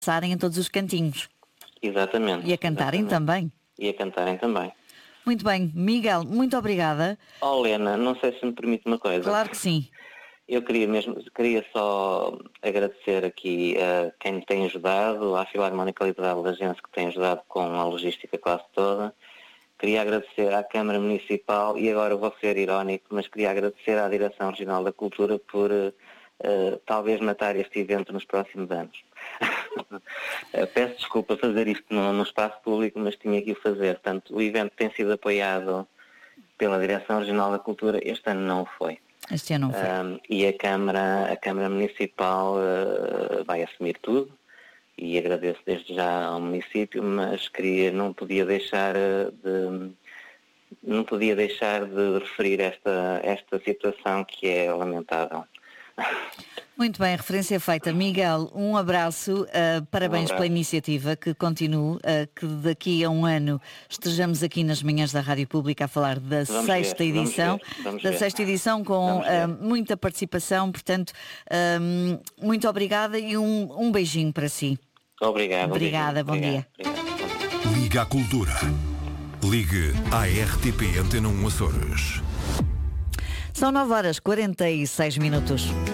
passarem em todos os cantinhos. Exatamente. E a cantarem também. E a cantarem também. Muito bem, Miguel, muito obrigada. Oh, Helena, não sei se me permite uma coisa. Claro que sim. Eu queria só agradecer aqui a quem me tem ajudado, à Filarmónica Liberal da Agência, que tem ajudado com a logística quase toda. Queria agradecer à Câmara Municipal, e agora vou ser irónico, mas queria agradecer à Direção Regional da Cultura por talvez matar este evento nos próximos anos. Peço desculpa fazer isto no espaço público, mas tinha que o fazer. Portanto, o evento tem sido apoiado pela Direção Regional da Cultura, este ano não foi. Este ano não foi. E a Câmara Municipal vai assumir tudo, e agradeço desde já ao município, mas não podia deixar de referir esta situação que é lamentável. Muito bem, referência feita. Miguel, um abraço, parabéns pela iniciativa, que continue, que daqui a um ano estejamos aqui nas manhãs da Rádio Pública a falar da sexta edição, com muita participação, portanto, muito obrigada e um beijinho para si. Obrigado. Obrigada, bom dia. Liga à Cultura. Ligue à RTP Antena 1 Açores. São 9h46.